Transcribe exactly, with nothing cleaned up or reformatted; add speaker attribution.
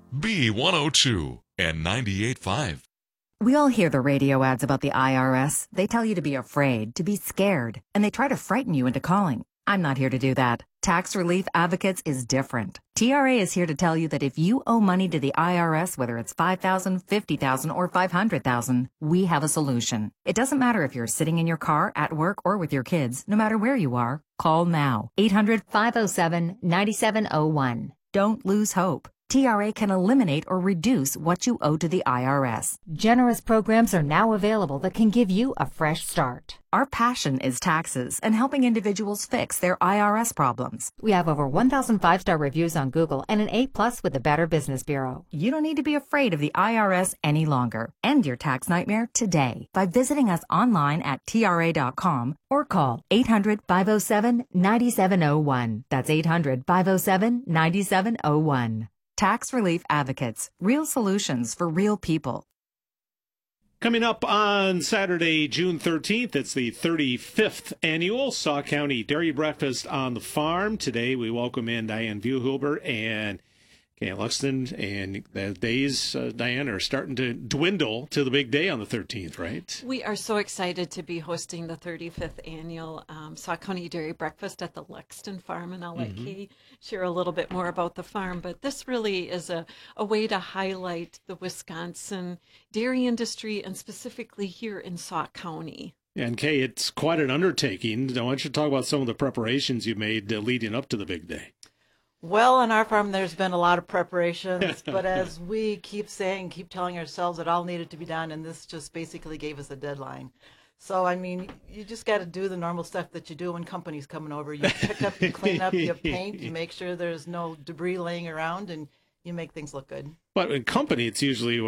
Speaker 1: B one oh two and ninety-eight point five.
Speaker 2: We all hear the radio ads about the I R S. They tell you to be afraid, to be scared, and they try to frighten you into calling. I'm not here to do that. Tax Relief Advocates is different. T R A is here to tell you that if you owe money to the I R S, whether it's five thousand dollars, fifty thousand dollars, or five hundred thousand dollars, we have a solution. It doesn't matter if you're sitting in your car, at work, or with your kids. No matter where you are, call now. eight hundred, five oh seven, nine seven oh one. Don't lose hope. T R A can eliminate or reduce what you owe to the I R S. Generous programs are now available that can give you a fresh start. Our passion is taxes and helping individuals fix their I R S problems. We have over one thousand five-star reviews on Google and an A plus with the Better Business Bureau. You don't need to be afraid of the I R S any longer. End your tax nightmare today by visiting us online at T R A dot com or call eight hundred, five oh seven, nine seven oh one. That's eight hundred, five oh seven, nine seven oh one. Tax Relief Advocates, real solutions for real people.
Speaker 3: Coming up on Saturday, June thirteenth, it's the thirty-fifth annual Sauk County Dairy Breakfast on the Farm. Today we welcome in Diane Vuhlhuber and Kay Luxton, and the days, uh, Diane, are starting to dwindle to the big day on the thirteenth, right?
Speaker 4: We are so excited to be hosting the thirty-fifth annual um, Sauk County Dairy Breakfast at the Luxton Farm, and I'll let mm-hmm. Kay share a little bit more about the farm. But this really is a, a way to highlight the Wisconsin dairy industry, and specifically here in Sauk County.
Speaker 3: And Kay, it's quite an undertaking. I want you to talk about some of the preparations you made uh, leading up to the big day.
Speaker 5: Well, on our farm, there's been a lot of preparations, but as we keep saying, keep telling ourselves, it all needed to be done, and this just basically gave us a deadline. So, I mean, you just got to do the normal stuff that you do when company's coming over. You pick up, you clean up, you paint, you make sure there's no debris laying around, and you make things look good.
Speaker 3: But in company, it's usually